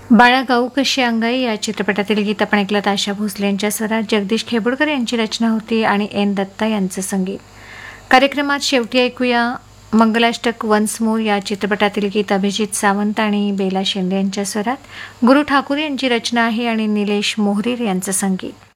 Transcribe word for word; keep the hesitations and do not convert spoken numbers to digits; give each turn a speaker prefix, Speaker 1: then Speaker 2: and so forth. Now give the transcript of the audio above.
Speaker 1: बाळा गाऊ कशी अंगाई या चित्रपटातील गीत आपण ऐकलं आशा भोसले यांच्या स्वरात जगदीश खेबुडकर यांची रचना होती आणि एन दत्ता यांचं संगीत. कार्यक्रमात शेवटी ऐकूया मंगलाष्टक वन्स मोर या चित्रपटातील गीत अभिजित सावंत आणि बेला शेंडे यांच्या स्वरात. गुरु ठाकूर यांची रचना आहे आणि निलेश मोहरीर यांचं संगीत.